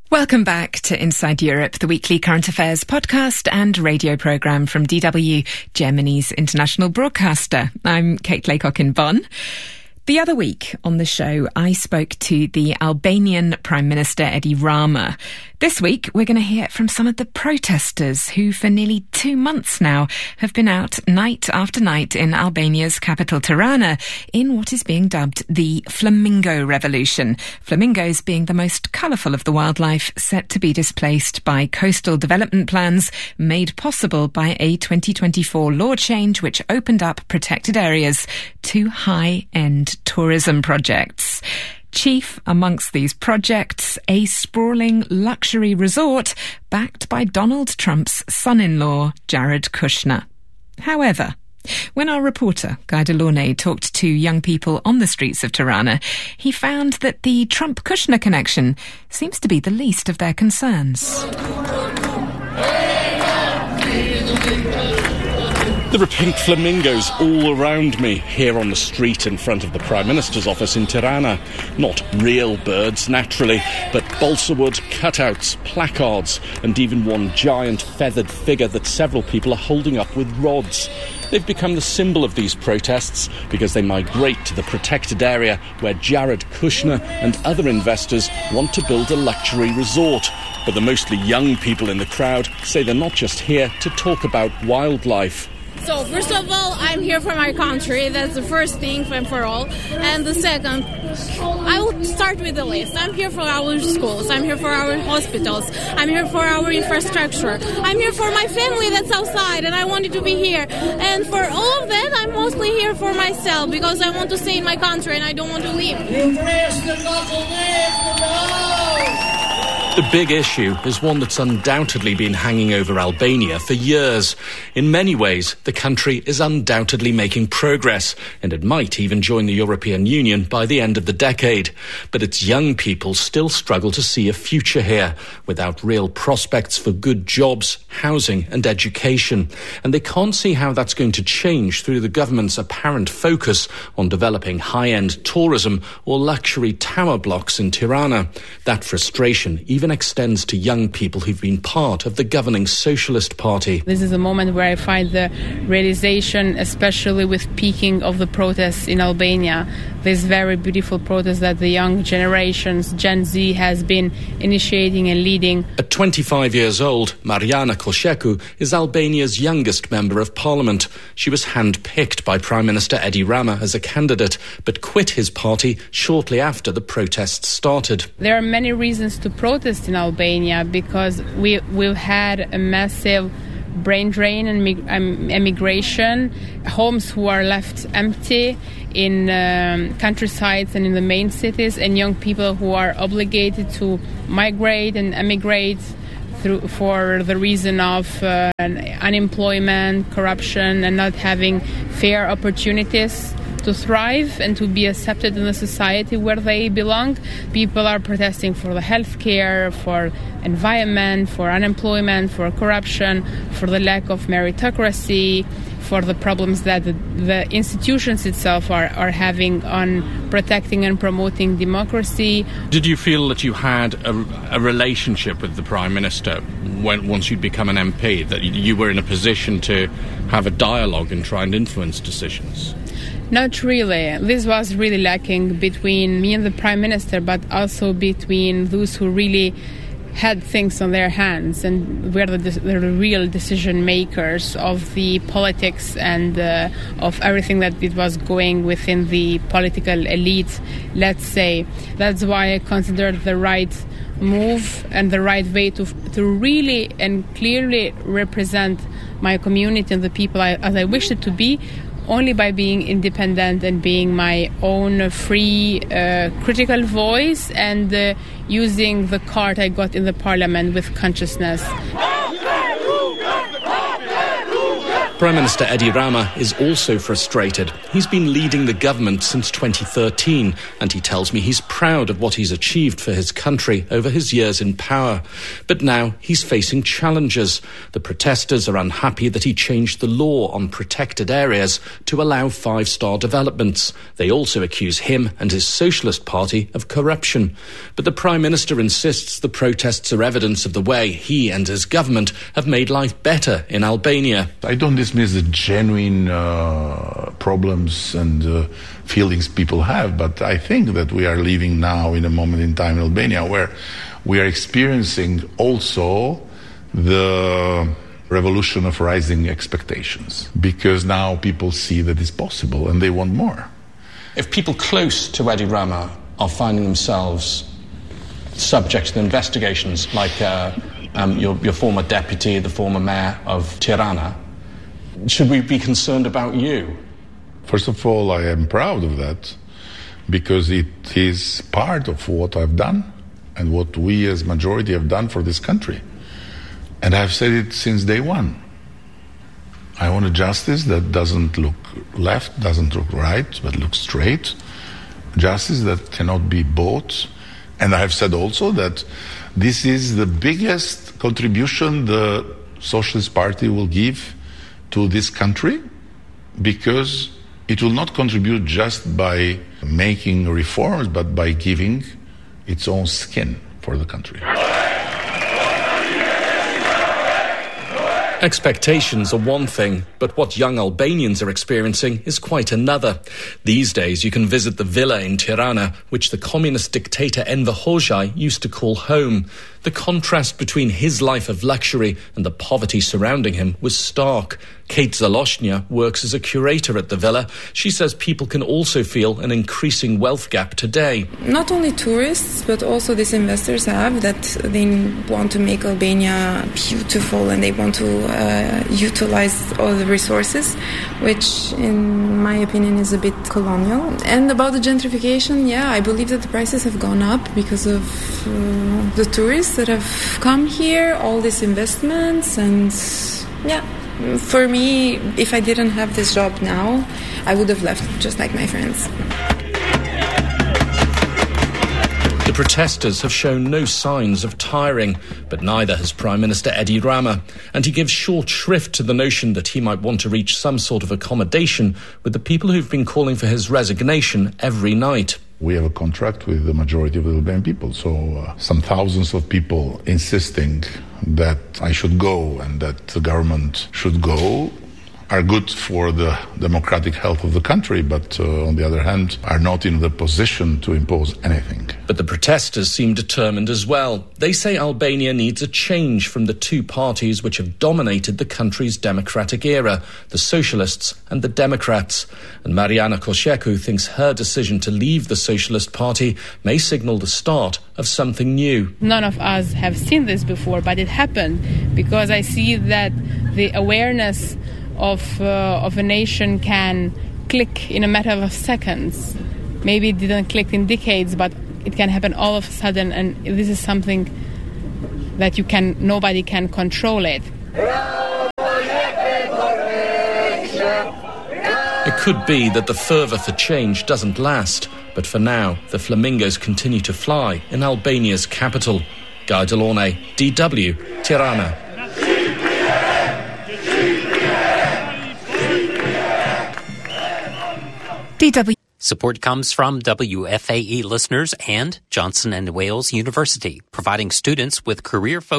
Welcome back to Inside Europe, the weekly current affairs podcast and radio programme from DW, Germany's international broadcaster. I'm Kate Laycock in Bonn. The other week on the show, I spoke to the Albanian Prime Minister Edi Rama. This week, we're going to hear from some of the protesters who, for nearly 2 months now, have been out night after night in Albania's capital, Tirana, in what is being dubbed the Flamingo Revolution. Flamingos being the most colourful of the wildlife set to be displaced by coastal development plans made possible by a 2024 law change which opened up protected areas to high-end tourism projects. Chief amongst these projects, a sprawling luxury resort backed by Donald Trump's son-in-law, Jared Kushner. However, when our reporter, Guy Delaunay, talked to young people on the streets of Tirana, he found that the Trump-Kushner connection seems to be the least of their concerns. There are pink flamingos all around me here on the street in front of the Prime Minister's office in Tirana. Not real birds, naturally, but balsa wood cutouts, placards, and even one giant feathered figure that several people are holding up with rods. They've become the symbol of these protests because they migrate to the protected area where Jared Kushner and other investors want to build a luxury resort. But the mostly young people in the crowd say they're not just here to talk about wildlife. So, first of all, I'm here for my country. That's the first thing for all. And the second, I will start with the list. I'm here for our schools. I'm here for our hospitals. I'm here for our infrastructure. I'm here for my family that's outside, and I wanted to be here. And for all of that, I'm mostly here for myself because I want to stay in my country and I don't want to leave. The big issue is one that's undoubtedly been hanging over Albania for years. In many ways, the country is undoubtedly making progress, and it might even join the European Union by the end of the decade. But its young people still struggle to see a future here, without real prospects for good jobs, housing and education. And they can't see how that's going to change through the government's apparent focus on developing high-end tourism or luxury tower blocks in Tirana. That frustration even extends to young people who've been part of the governing Socialist Party. This is a moment where I find the realization, especially with peaking of the protests in Albania, this very beautiful protest that the young generations, Gen Z, has been initiating and leading. At 25 years old, Mariana Kosheku is Albania's youngest member of parliament. She was handpicked by Prime Minister Edi Rama as a candidate, but quit his party shortly after the protests started. There are many reasons to protest in Albania because we've had a massive brain drain and emigration, homes who are left empty in countrysides and in the main cities, and young people who are obligated to migrate and emigrate for the reason of unemployment, corruption, and not having fair opportunities to thrive and to be accepted in the society where they belong. People are protesting for the healthcare, for environment, for unemployment, for corruption, for the lack of meritocracy, for the problems that the institutions itself are having on protecting and promoting democracy. Did you feel that you had a relationship with the Prime Minister once you'd become an MP, that you were in a position to have a dialogue and try and influence decisions? Not really. This was really lacking between me and the Prime Minister, but also between those who really had things on their hands and were the real decision makers of the politics and of everything that it was going within the political elite, let's say. That's why I considered the right move and the right way to really and clearly represent my community and the people as I wished it to be, only by being independent and being my own free critical voice and using the card I got in the parliament with consciousness. Prime Minister Edi Rama is also frustrated. He's been leading the government since 2013, and he tells me he's proud of what he's achieved for his country over his years in power. But now he's facing challenges. The protesters are unhappy that he changed the law on protected areas to allow five-star developments. They also accuse him and his Socialist Party of corruption. But the Prime Minister insists the protests are evidence of the way he and his government have made life better in Albania. I don't dismiss the genuine problems and feelings people have, but I think that we are living now in a moment in time in Albania where we are experiencing also the revolution of rising expectations, because now people see that it's possible and they want more. If people close to Edi Rama are finding themselves subject to investigations, like your former deputy, the former mayor of Tirana, should we be concerned about you? First of all, I am proud of that, because it is part of what I've done and what we as majority have done for this country. And I've said it since day one. I want a justice that doesn't look left, doesn't look right, but looks straight. Justice that cannot be bought. And I have said also that this is the biggest contribution the Socialist Party will give to this country, because it will not contribute just by making reforms, but by giving its own skin for the country. Expectations are one thing, but what young Albanians are experiencing is quite another. These days you can visit the villa in Tirana, which the communist dictator Enver Hoxha used to call home. The contrast between his life of luxury and the poverty surrounding him was stark. Kate Zaloshnia works as a curator at the villa. She says people can also feel an increasing wealth gap today. Not only tourists, but also these investors have that they want to make Albania beautiful and they want to utilize all the resources, which in my opinion is a bit colonial. And about the gentrification, yeah, I believe that the prices have gone up because of the tourists that have come here, all these investments, and yeah. For me, if I didn't have this job now, I would have left just like my friends. The protesters have shown no signs of tiring, but neither has Prime Minister Edi Rama, and he gives short shrift to the notion that he might want to reach some sort of accommodation with the people who've been calling for his resignation every night. We have a contract with the majority of the Albanian people, so some thousands of people insisting that I should go and that the government should go are good for the democratic health of the country, but on the other hand, are not in the position to impose anything. But the protesters seem determined as well. They say Albania needs a change from the two parties which have dominated the country's democratic era, the Socialists and the Democrats. And Mariana Kosciuszko thinks her decision to leave the Socialist Party may signal the start of something new. None of us have seen this before, but it happened because I see that the awareness of a nation can click in a matter of seconds. Maybe it didn't click in decades, but it can happen all of a sudden, and this is something that nobody can control it. It could be that the fervour for change doesn't last, but for now, the flamingos continue to fly in Albania's capital. Guy Delorme, DW, Tirana. DW. Support comes from WFAE listeners and Johnson & Wales University, providing students with career-focused